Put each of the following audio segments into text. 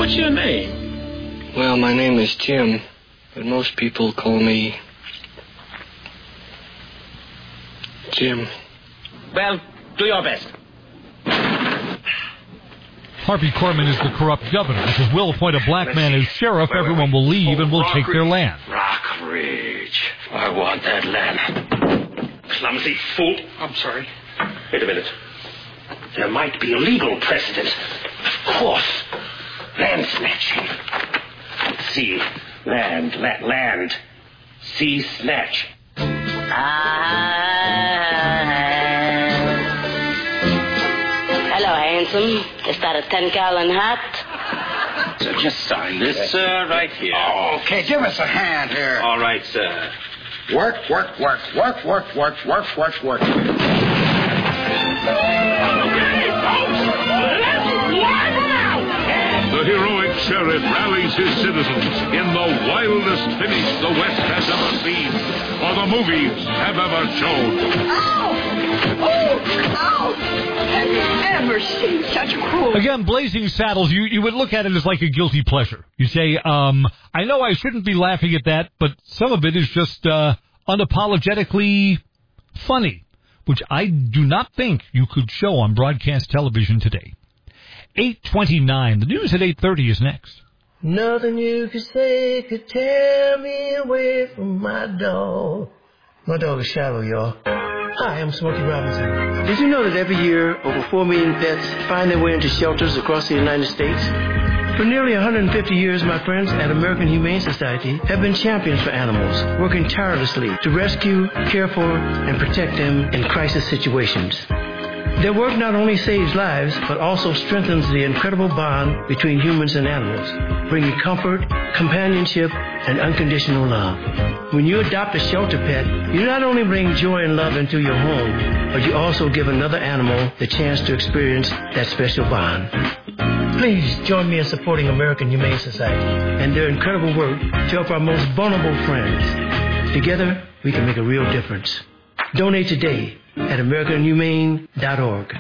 What's your name? Well, my name is Jim, but most people call me Jim. Well, do your best. Harvey Korman is the corrupt governor. If he will appoint a black man as sheriff, everyone will leave and will take their land. Rock Ridge. I want that land. Clumsy fool. I'm sorry. Wait a minute. There might be a legal precedent. Of course. Land snatching. Sea. Land. Sea snatch. Hello, handsome. Is that a 10-gallon hat? So just sign this, right here. Oh, okay, give us a hand here. All right, sir. Work. The heroic sheriff rallies his citizens in the wildest finish the West has ever seen, or the movies have ever shown. Ow! Have you ever seen such cruel... Again, Blazing Saddles, you would look at it as like a guilty pleasure. You say, I know I shouldn't be laughing at that, but some of it is just unapologetically funny, which I do not think you could show on broadcast television today. 8:29. The news at 8:30 is next. Nothing you could say could tear me away from my dog. My dog is Shallow, y'all. Hi, I'm Smokey Robinson. Did you know that every year over 4 million pets find their way into shelters across the United States? For nearly 150 years, my friends at American Humane Society have been champions for animals, working tirelessly to rescue, care for, and protect them in crisis situations. Their work not only saves lives, but also strengthens the incredible bond between humans and animals, bringing comfort, companionship, and unconditional love. When you adopt a shelter pet, you not only bring joy and love into your home, but you also give another animal the chance to experience that special bond. Please join me in supporting American Humane Society and their incredible work to help our most vulnerable friends. Together, we can make a real difference. Donate today at AmericanHumane.org.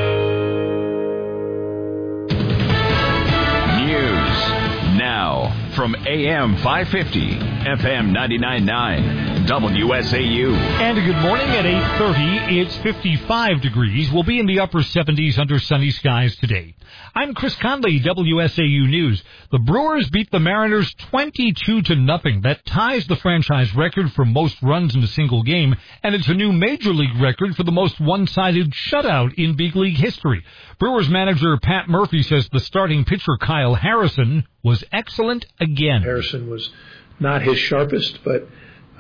News now from AM 550, FM 99.9, WSAU. And good morning at 8:30. It's 55 degrees. We'll be in the upper 70s under sunny skies today. I'm Chris Conley, WSAU News. The Brewers beat the Mariners 22-0. That ties the franchise record for most runs in a single game, and it's a new major league record for the most one-sided shutout in big league history. Brewers manager Pat Murphy says the starting pitcher Kyle Harrison was excellent again. Harrison was not his sharpest, but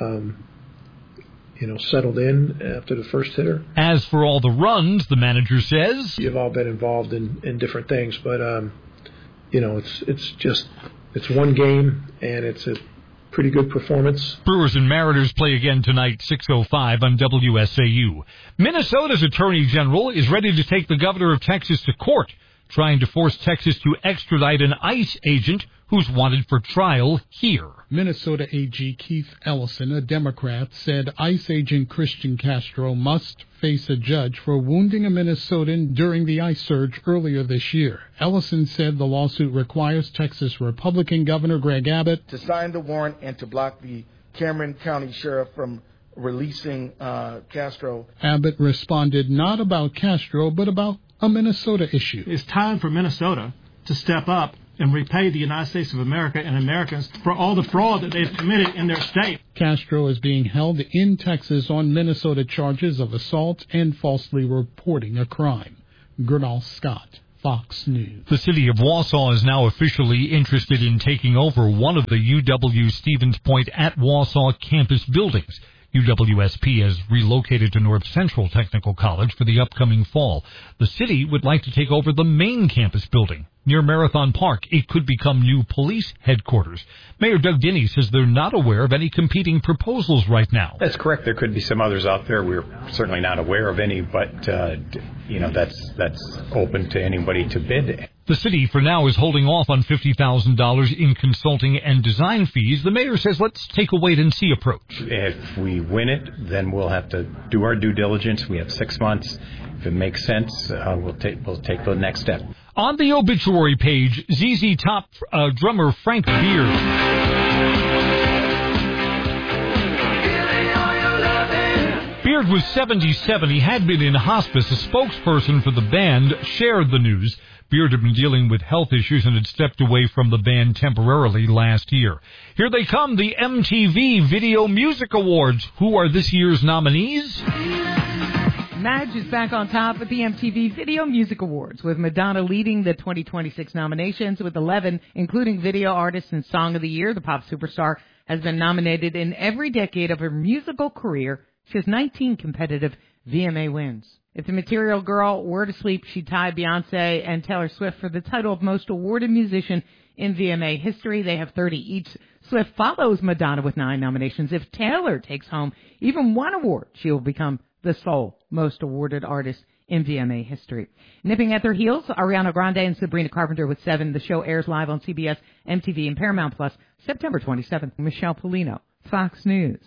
settled in after the first hitter. As for all the runs, the manager says, you've all been involved in different things, but it's one game and it's a pretty good performance. Brewers and Mariners play again tonight, 6:05 on WSAU. Minnesota's Attorney General is ready to take the governor of Texas to court, trying to force Texas to extradite an ICE agent who's wanted for trial here. Minnesota AG Keith Ellison, a Democrat, said ICE agent Christian Castro must face a judge for wounding a Minnesotan during the ICE surge earlier this year. Ellison said the lawsuit requires Texas Republican Governor Greg Abbott to sign the warrant and to block the Cameron County Sheriff from releasing Castro. Abbott responded not about Castro, but about a Minnesota issue. It's time for Minnesota to step up and repay the United States of America and Americans for all the fraud that they've committed in their state. Castro is being held in Texas on Minnesota charges of assault and falsely reporting a crime. Gernal Scott, Fox News. The city of Wausau is now officially interested in taking over one of the UW Stevens Point at Wausau campus buildings. UWSP has relocated to North Central Technical College for the upcoming fall. The city would like to take over the main campus building near Marathon Park. It could become new police headquarters. Mayor Doug Dinney says they're not aware of any competing proposals right now. That's correct. There could be some others out there. We're certainly not aware of any, but that's open to anybody to bid. The city, for now, is holding off on $50,000 in consulting and design fees. The mayor says, let's take a wait-and-see approach. If we win it, then we'll have to do our due diligence. We have 6 months. If it makes sense, we'll take the next step. On the obituary page, ZZ Top drummer Frank Beard. Beard was 77. He had been in hospice. A spokesperson for the band shared the news. Beard had been dealing with health issues and had stepped away from the band temporarily last year. Here they come, the MTV Video Music Awards. Who are this year's nominees? Madge is back on top at the MTV Video Music Awards, with Madonna leading the 2026 nominations with 11, including Video Artist and Song of the Year. The pop superstar has been nominated in every decade of her musical career. She has 19 competitive VMA wins. If the Material Girl were to sleep, she'd tie Beyonce and Taylor Swift for the title of most awarded musician in VMA history. They have 30 each. Swift follows Madonna with 9 nominations. If Taylor takes home even one award, she will become the sole most awarded artist in VMA history. Nipping at their heels, Ariana Grande and Sabrina Carpenter with 7. The show airs live on CBS, MTV, and Paramount Plus September 27th. Michelle Polino, Fox News.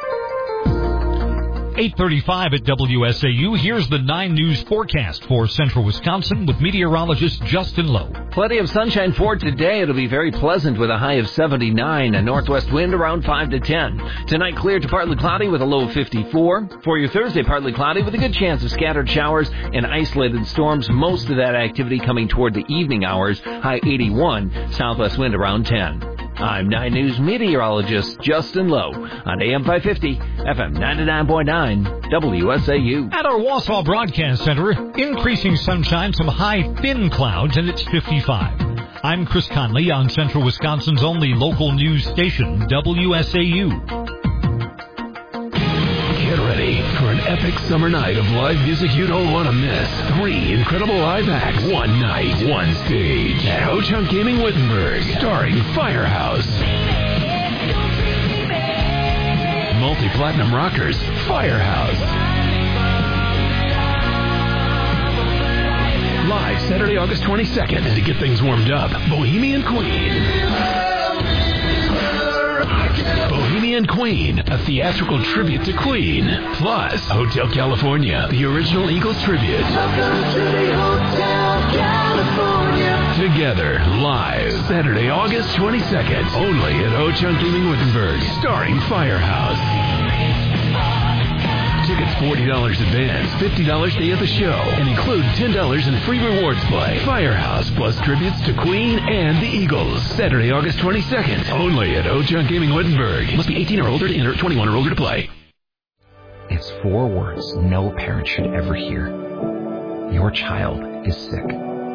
8:35 at WSAU. Here's the 9 News forecast for central Wisconsin with meteorologist Justin Lowe. Plenty of sunshine for today. It'll be very pleasant with a high of 79. A northwest wind around 5 to 10. Tonight, clear to partly cloudy with a low of 54. For your Thursday, partly cloudy with a good chance of scattered showers and isolated storms. Most of that activity coming toward the evening hours. High 81. Southwest wind around 10. I'm 9 News meteorologist Justin Lowe on AM 550, FM 99.9, WSAU. At our Wausau Broadcast Center, increasing sunshine, some high, thin clouds, and it's 55. I'm Chris Conley on Central Wisconsin's only local news station, WSAU. Get ready for an epic summer night of live music you don't want to miss. 3 incredible live acts, 1 night, 1 stage at Ho-Chunk Gaming Wittenberg, starring Firehouse. Multi-platinum rockers, Firehouse. Live Saturday, August 22nd. And to get things warmed up, Bohemian Queen. Bohemian Queen, a theatrical tribute to Queen. Plus, Hotel California, the original Eagles tribute. Welcome to the Hotel California. Together, live, Saturday, August 22nd, only at Ho-Chunk Gaming Wittenberg, starring Firehouse. Tickets $40 advance, $50 day of the show, and include $10 in free rewards play. Firehouse plus tributes to Queen and the Eagles. Saturday, August 22nd, only at Ho-Chunk Gaming Wittenberg. Must be 18 or older to enter, 21 or older to play. It's 4 words no parent should ever hear. Your child is sick.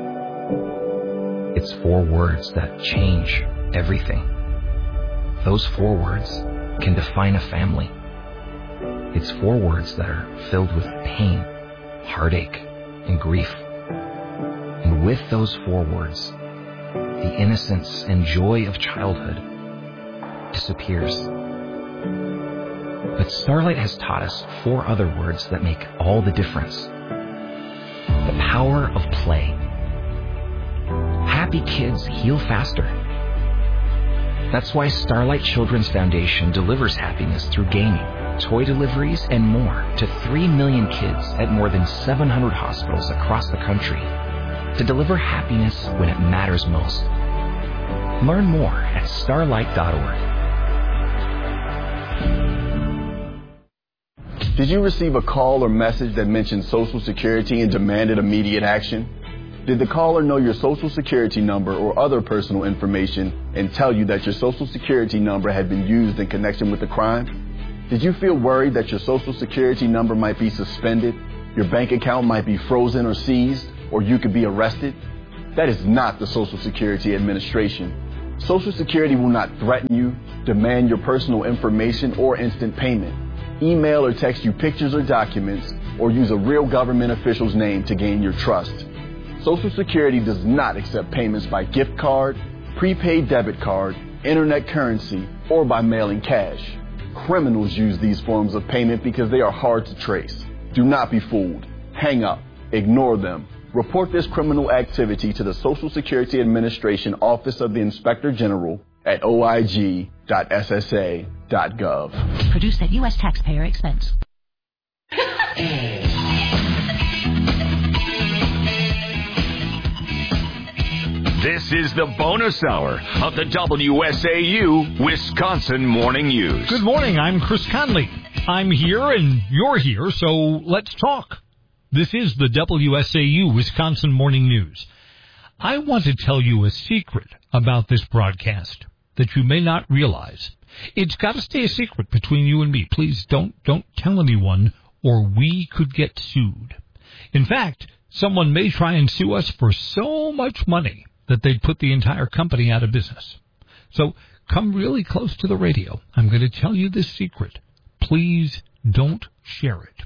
It's 4 words that change everything. Those 4 words can define a family. It's 4 words that are filled with pain, heartache, and grief. And with those 4 words, the innocence and joy of childhood disappears. But Starlight has taught us 4 other words that make all the difference. The power of play. Happy kids heal faster. That's why Starlight Children's Foundation delivers happiness through gaming, toy deliveries, and more to 3 million kids at more than 700 hospitals across the country to deliver happiness when it matters most. Learn more at starlight.org. Did you receive a call or message that mentioned Social Security and demanded immediate action? Did the caller know your Social Security number or other personal information and tell you that your Social Security number had been used in connection with the crime? Did you feel worried that your Social Security number might be suspended, your bank account might be frozen or seized, or you could be arrested? That is not the Social Security Administration. Social Security will not threaten you, demand your personal information, or instant payment, email or text you pictures or documents, or use a real government official's name to gain your trust. Social Security does not accept payments by gift card, prepaid debit card, internet currency, or by mailing cash. Criminals use these forms of payment because they are hard to trace. Do not be fooled. Hang up. Ignore them. Report this criminal activity to the Social Security Administration Office of the Inspector General at oig.ssa.gov. Produced at U.S. taxpayer expense. This is the bonus hour of the WSAU Wisconsin Morning News. Good morning. I'm Chris Conley. I'm here and you're here, so let's talk. This is the WSAU Wisconsin Morning News. I want to tell you a secret about this broadcast that you may not realize. It's got to stay a secret between you and me. Please don't tell anyone, or we could get sued. In fact, someone may try and sue us for so much money that they'd put the entire company out of business. So come really close to the radio. I'm going to tell you this secret. Please don't share it.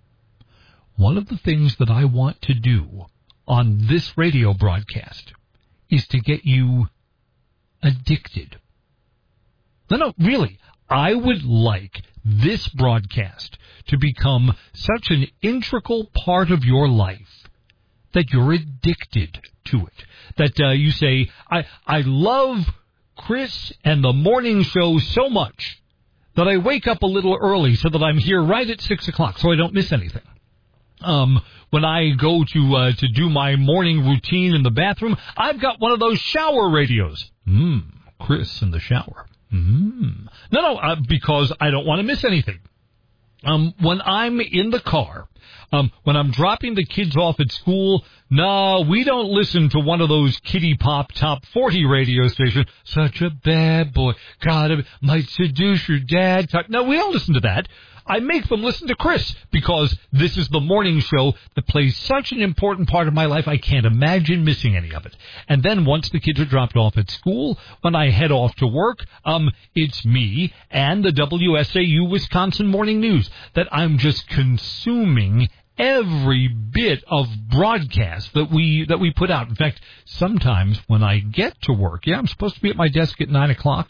One of the things that I want to do on this radio broadcast is to get you addicted. No, really. I would like this broadcast to become such an integral part of your life that you're addicted to it. That you say, I love Chris and the morning show so much that I wake up a little early so that I'm here right at 6 o'clock so I don't miss anything. When I go to do my morning routine in the bathroom, I've got one of those shower radios. Chris in the shower. No, because I don't want to miss anything. When I'm in the car, when I'm dropping the kids off at school, no, we don't listen to one of those Kitty Pop Top 40 radio stations. Such a bad boy. God, might seduce your dad. No, we don't listen to that. I make them listen to Chris because this is the morning show that plays such an important part of my life, I can't imagine missing any of it. And then once the kids are dropped off at school, when I head off to work, it's me and the WSAU Wisconsin Morning News that I'm just consuming every bit of broadcast that we put out. In fact, sometimes when I get to work, I'm supposed to be at my desk at 9 o'clock,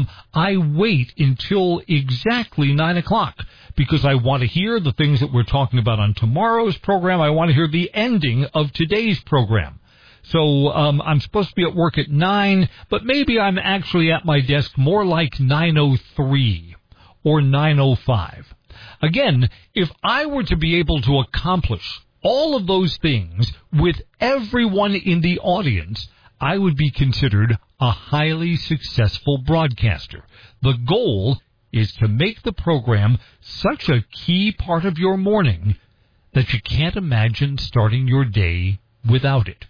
I wait until exactly 9 o'clock because I want to hear the things that we're talking about on tomorrow's program. I want to hear the ending of today's program. So I'm supposed to be at work at 9, but maybe I'm actually at my desk more like 9:03 or 9:05. Again, if I were to be able to accomplish all of those things with everyone in the audience, I would be considered a highly successful broadcaster. The goal is to make the program such a key part of your morning that you can't imagine starting your day without it.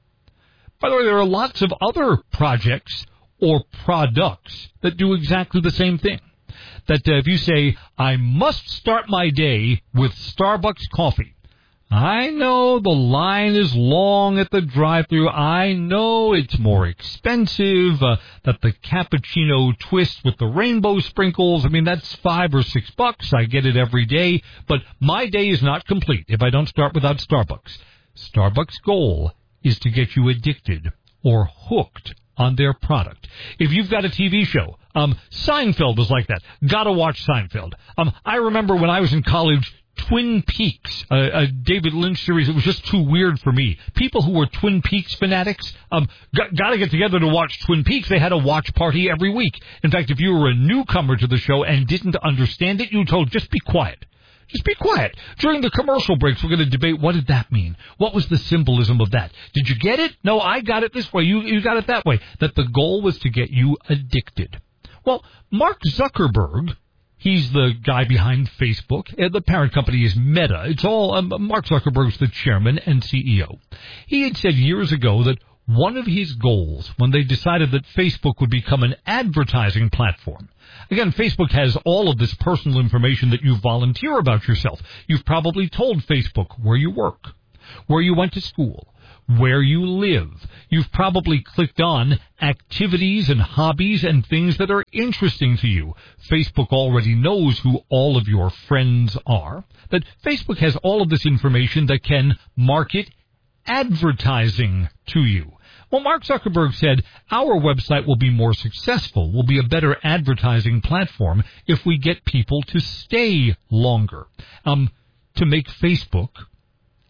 By the way, there are lots of other projects or products that do exactly the same thing. That if you say, I must start my day with Starbucks coffee. I know the line is long at the drive-thru. I know it's more expensive. That the cappuccino twist with the rainbow sprinkles, that's $5 or $6. I get it every day. But my day is not complete if I don't start without Starbucks. Starbucks' goal is to get you addicted or hooked on their product. If you've got a TV show, Seinfeld is like that. Gotta watch Seinfeld. I remember when I was in college, Twin Peaks, a David Lynch series. It was just too weird for me. People who were Twin Peaks fanatics, gotta get together to watch Twin Peaks. They had a watch party every week. In fact, if you were a newcomer to the show and didn't understand it, you were told, just be quiet. Just be quiet. During the commercial breaks, we're going to debate, what did that mean? What was the symbolism of that? Did you get it? No, I got it this way. You got it that way. That the goal was to get you addicted. Well, Mark Zuckerberg, he's the guy behind Facebook. The parent company is Meta. It's all, Mark Zuckerberg's the chairman and CEO. He had said years ago that one of his goals when they decided that Facebook would become an advertising platform. Again, Facebook has all of this personal information that you volunteer about yourself. You've probably told Facebook where you work, where you went to school, where you live. You've probably clicked on activities and hobbies and things that are interesting to you. Facebook already knows who all of your friends are. That Facebook has all of this information that can market advertising to you. Well, Mark Zuckerberg said, our website will be more successful, will be a better advertising platform if we get people to stay longer. To make Facebook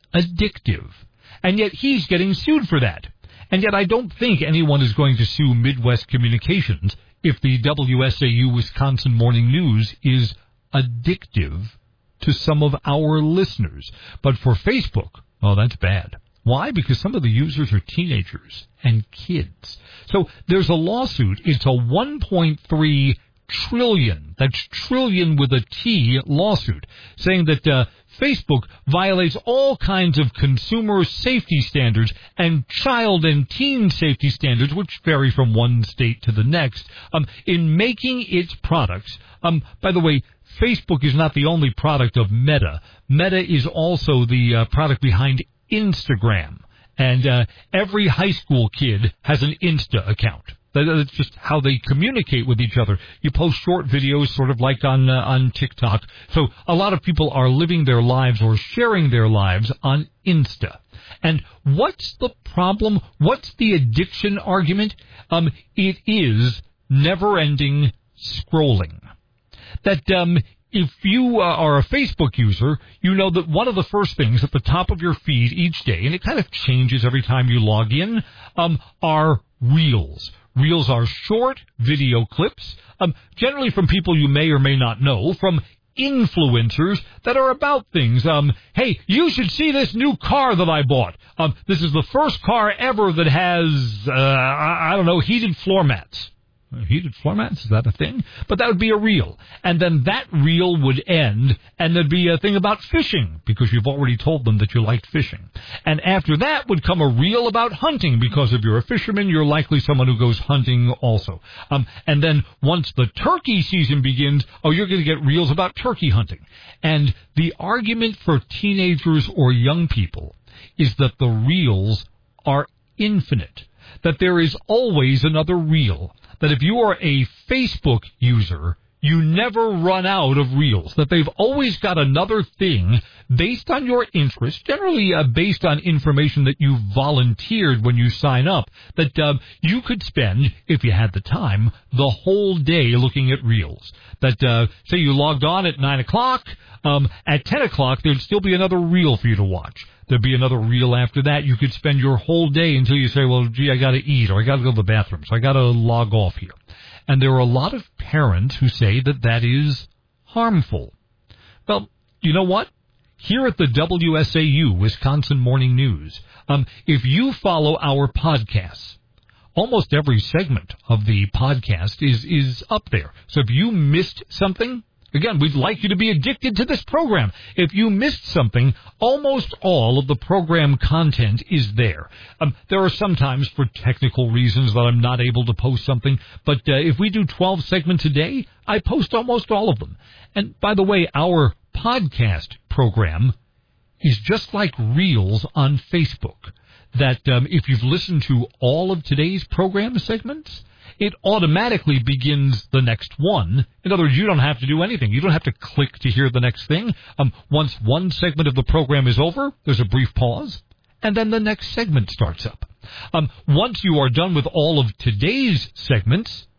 addictive. And yet he's getting sued for that. And yet I don't think anyone is going to sue Midwest Communications if the WSAU Wisconsin Morning News is addictive to some of our listeners. But for Facebook, oh, that's bad. Why? Because some of the users are teenagers and kids. So there's a lawsuit. It's a $1.3 trillion, that's trillion with a T, lawsuit, saying that Facebook violates all kinds of consumer safety standards and child and teen safety standards, which vary from one state to the next, in making its products. By the way, Facebook is not the only product of Meta. Meta is also the product behind Instagram. And every high school kid has an Insta account. That's just how they communicate with each other. You post short videos sort of like on TikTok. So a lot of people are living their lives or sharing their lives on Insta. And what's the problem? What's the addiction argument? It is never-ending scrolling. That if you are a Facebook user, you know that one of the first things at the top of your feed each day, and it kind of changes every time you log in, are Reels. Reels are short video clips, generally from people you may or may not know, from influencers that are about things. Hey, you should see this new car that I bought. This is the first car ever that has, heated floor mats. Heated floor mats, is that a thing? But that would be a reel. And then that reel would end, and there'd be a thing about fishing, because you've already told them that you liked fishing. And after that would come a reel about hunting, because if you're a fisherman, you're likely someone who goes hunting also. And then once the turkey season begins, you're going to get reels about turkey hunting. And the argument for teenagers or young people is that the reels are infinite, that there is always another reel. That if you are a Facebook user, you never run out of reels, that they've always got another thing based on your interest, generally based on information that you volunteered when you sign up, that you could spend, if you had the time, the whole day looking at reels. That, say you logged on at 9 o'clock, at 10 o'clock, there'd still be another reel for you to watch. There'd be another reel after that. You could spend your whole day until you say, well, gee, I got to eat, or I got to go to the bathroom, so I got to log off here. And there are a lot of parents who say that that is harmful. Well, you know what? Here at the WSAU, Wisconsin Morning News, if you follow our podcasts, almost every segment of the podcast is up there. So if you missed something, again, we'd like you to be addicted to this program. If you missed something, almost all of the program content is there. There are sometimes, for technical reasons, that I'm not able to post something, but if we do 12 segments a day, I post almost all of them. And by the way, our podcast program is just like Reels on Facebook, that if you've listened to all of today's program segments, it automatically begins the next one. In other words, you don't have to do anything. You don't have to click to hear the next thing. Once one segment of the program is over, there's a brief pause, and then the next segment starts up. Once you are done with all of today's segments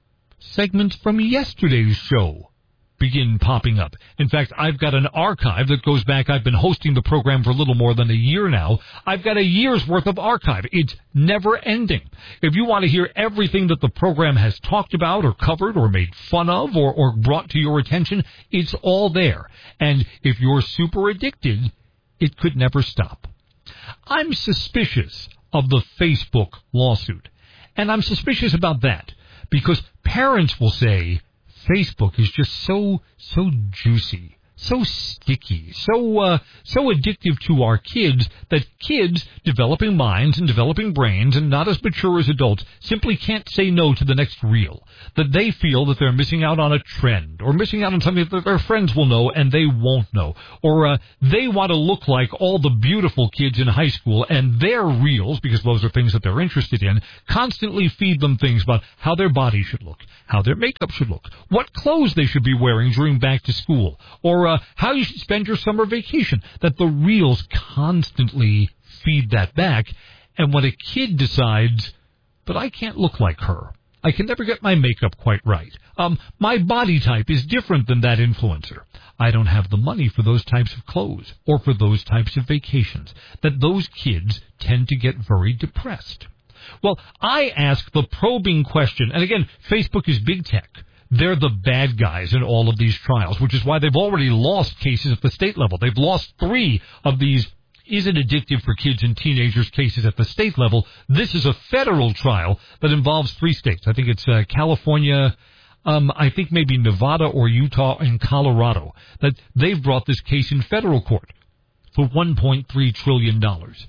from yesterday's show begin popping up. In fact, I've got an archive that goes back. I've been hosting the program for a little more than a year now. I've got a year's worth of archive. It's never ending. If you want to hear everything that the program has talked about or covered or made fun of or brought to your attention, it's all there. And if you're super addicted, it could never stop. I'm suspicious of the Facebook lawsuit. And I'm suspicious about that because parents will say, Facebook is just so juicy, so sticky, so addictive to our kids that kids, developing minds and developing brains and not as mature as adults, simply can't say no to the next reel. That they feel that they're missing out on a trend or missing out on something that their friends will know and they won't know. Or they want to look like all the beautiful kids in high school, and their reels, because those are things that they're interested in, constantly feed them things about how their body should look, how their makeup should look, what clothes they should be wearing during back to school, or how you should spend your summer vacation. That the reels constantly feed that back. And when a kid decides, but I can't look like her, I can never get my makeup quite right. My body type is different than that influencer. I don't have the money for those types of clothes or for those types of vacations. That those kids tend to get very depressed. Well, I ask the probing question, and again, Facebook is big tech. They're the bad guys in all of these trials, which is why they've already lost cases at the state level. They've lost 3 of these is it addictive for kids and teenagers cases at the state level. This is a federal trial that involves 3 states. I think it's California, I think maybe Nevada or Utah and Colorado, that they've brought this case in federal court for $1.3 trillion.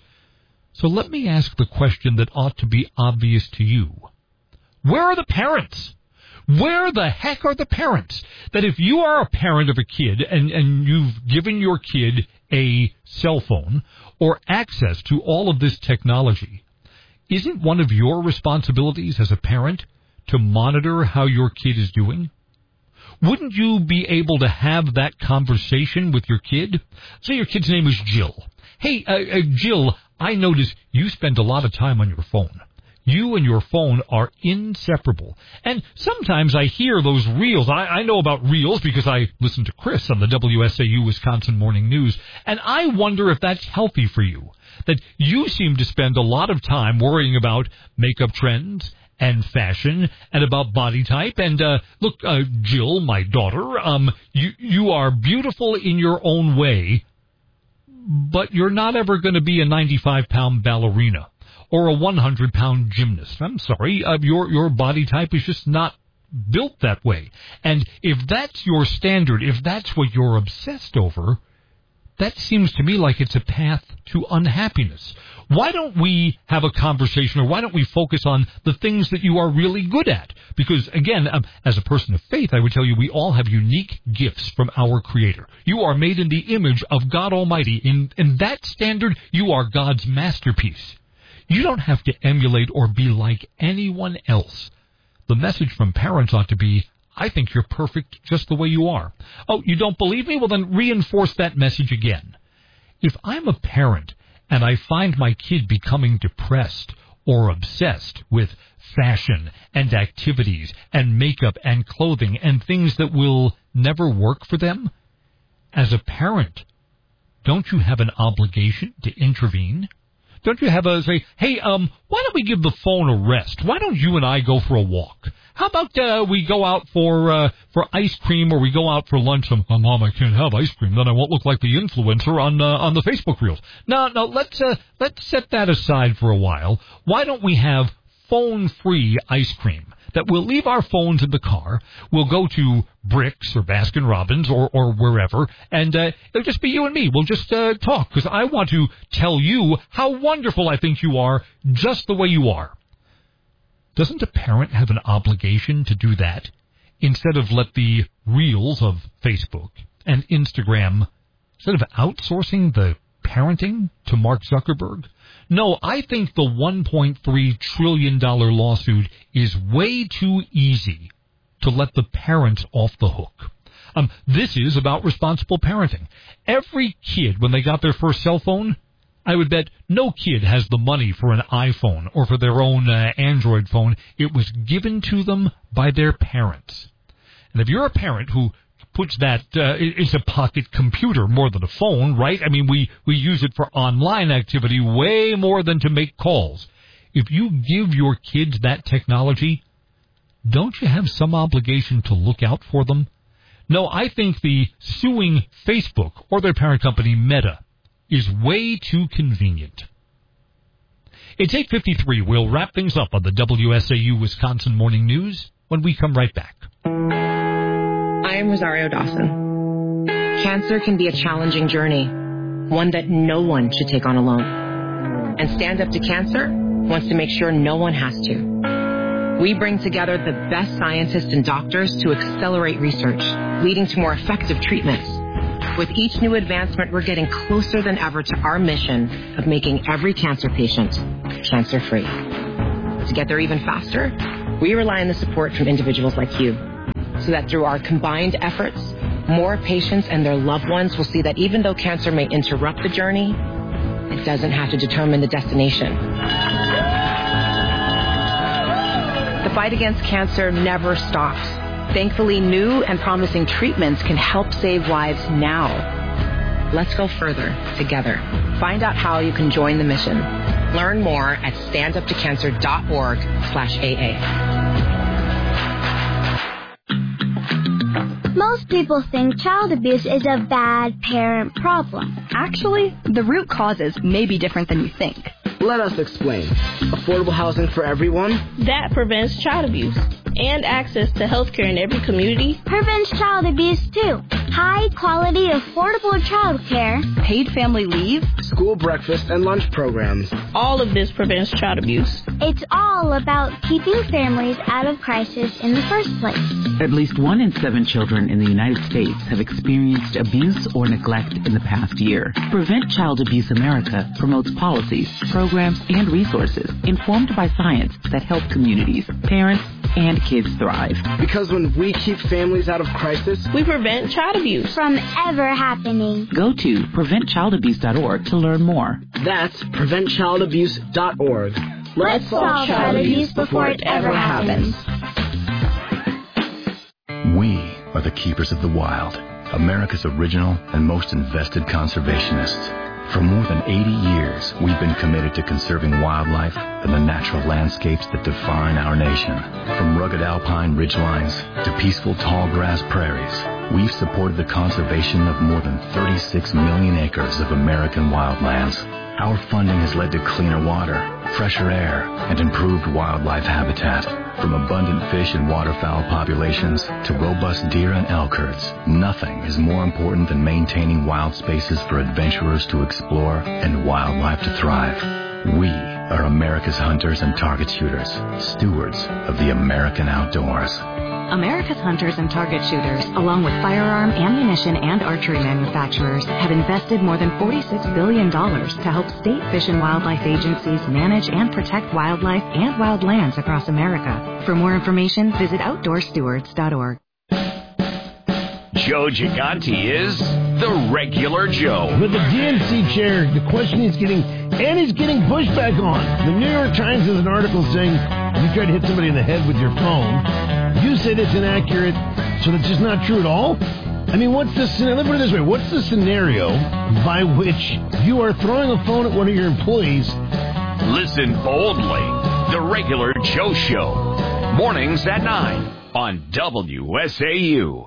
So let me ask the question that ought to be obvious to you. Where are the parents? Where the heck are the parents? That if you are a parent of a kid and you've given your kid a cell phone or access to all of this technology, isn't one of your responsibilities as a parent to monitor how your kid is doing? Wouldn't you be able to have that conversation with your kid? Say your kid's name is Jill. Hey, Jill, I notice you spend a lot of time on your phone. You and your phone are inseparable. And sometimes I hear those reels. I know about reels because I listen to Chris on the WSAU Wisconsin Morning News. And I wonder if that's healthy for you. That you seem to spend a lot of time worrying about makeup trends and fashion and about body type. And look, Jill, my daughter, you are beautiful in your own way, but you're not ever going to be a 95-pound ballerina or a 100-pound gymnast. I'm sorry, your body type is just not built that way. And if that's your standard, if that's what you're obsessed over, that seems to me like it's a path to unhappiness. Why don't we have a conversation, or why don't we focus on the things that you are really good at? Because, again, as a person of faith, I would tell you we all have unique gifts from our Creator. You are made in the image of God Almighty. In that standard, you are God's masterpiece. You don't have to emulate or be like anyone else. The message from parents ought to be, I think you're perfect just the way you are. Oh, you don't believe me? Well, then reinforce that message again. If I'm a parent and I find my kid becoming depressed or obsessed with fashion and activities and makeup and clothing and things that will never work for them, as a parent, don't you have an obligation to intervene? Don't you have a say, hey, why don't we give the phone a rest? Why don't you and I go for a walk? How about we go out for ice cream, or we go out for lunch? Mom, I can't have ice cream. Then I won't look like the influencer on the Facebook reels. No, let's set that aside for a while. Why don't we have phone-free ice cream? That we'll leave our phones in the car, we'll go to Bricks or Baskin-Robbins or wherever, and it'll just be you and me. We'll just talk, because I want to tell you how wonderful I think you are just the way you are. Doesn't a parent have an obligation to do that instead of let the reels of Facebook and Instagram, instead of outsourcing the parenting to Mark Zuckerberg? No, I think the $1.3 trillion lawsuit is way too easy to let the parents off the hook. This is about responsible parenting. Every kid, when they got their first cell phone, I would bet no kid has the money for an iPhone or for their own Android phone. It was given to them by their parents. And if you're a parent who puts that, it's a pocket computer more than a phone, right? I mean, we use it for online activity way more than to make calls. If you give your kids that technology, don't you have some obligation to look out for them? No, I think the suing Facebook or their parent company, Meta, is way too convenient. It's 8:53. We'll wrap things up on the WSAU Wisconsin Morning News when we come right back. I am Rosario Dawson. Cancer can be a challenging journey, one that no one should take on alone. And Stand Up to Cancer wants to make sure no one has to. We bring together the best scientists and doctors to accelerate research, leading to more effective treatments. With each new advancement, we're getting closer than ever to our mission of making every cancer patient cancer-free. To get there even faster, we rely on the support from individuals like you, so that through our combined efforts, more patients and their loved ones will see that even though cancer may interrupt the journey, it doesn't have to determine the destination. The fight against cancer never stops. Thankfully, new and promising treatments can help save lives now. Let's go further together. Find out how you can join the mission. Learn more at standuptocancer.org/AA. Most people think child abuse is a bad parent problem. Actually, the root causes may be different than you think. Let us explain. Affordable housing for everyone? That prevents child abuse. And access to health care in every community prevents child abuse too. High quality, affordable child care, paid family leave, school breakfast and lunch programs. All of this prevents child abuse. It's all about keeping families out of crisis in the first place. At least 1 in 7 children in the United States have experienced abuse or neglect in the past year. Prevent Child Abuse America promotes policies, programs, and resources informed by science that help communities, parents, and kids thrive. Because when we keep families out of crisis, we prevent child abuse from ever happening. Go to preventchildabuse.org to learn more. That's preventchildabuse.org. Let's solve child abuse before it ever happens. We are the keepers of the wild, America's original and most invested conservationists. For more than 80 years, we've been committed to conserving wildlife and the natural landscapes that define our nation. From rugged alpine ridgelines to peaceful tall grass prairies, we've supported the conservation of more than 36 million acres of American wildlands. Our funding has led to cleaner water, fresher air, and improved wildlife habitat. From abundant fish and waterfowl populations to robust deer and elk herds, nothing is more important than maintaining wild spaces for adventurers to explore and wildlife to thrive. We are America's hunters and target shooters, stewards of the American outdoors. America's hunters and target shooters, along with firearm, ammunition, and archery manufacturers, have invested more than $46 billion to help state fish and wildlife agencies manage and protect wildlife and wildlands across America. For more information, visit OutdoorStewards.org. Joe Gigante is the regular Joe. With the DNC chair, the question he's getting pushback on. The New York Times has an article saying you try to hit somebody in the head with your phone. You said it's inaccurate, so that's just not true at all? I mean, what's the scenario? Let me put it this way. What's the scenario by which you are throwing a phone at one of your employees? Listen boldly. The regular Joe Show. Mornings at 9 on WSAU.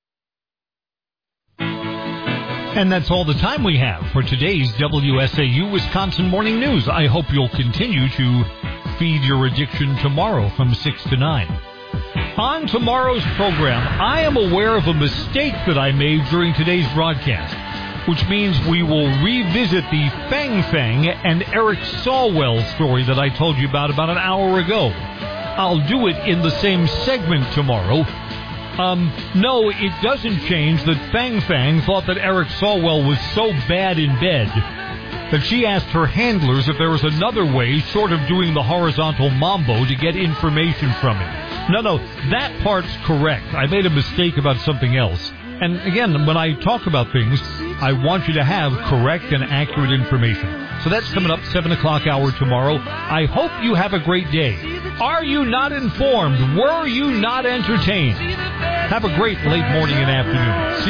And that's all the time we have for today's WSAU Wisconsin Morning News. I hope you'll continue to feed your addiction tomorrow from 6 to 9. On tomorrow's program, I am aware of a mistake that I made during today's broadcast, which means we will revisit the Fang Fang and Eric Swalwell story that I told you about an hour ago. I'll do it in the same segment tomorrow. No, it doesn't change that Fang Fang thought that Eric Swalwell was so bad in bed that she asked her handlers if there was another way short of doing the horizontal mambo to get information from him. No, that part's correct. I made a mistake about something else. And again, when I talk about things, I want you to have correct and accurate information. So that's coming up 7 o'clock hour tomorrow. I hope you have a great day. Are you not informed? Were you not entertained? Have a great late morning and afternoon.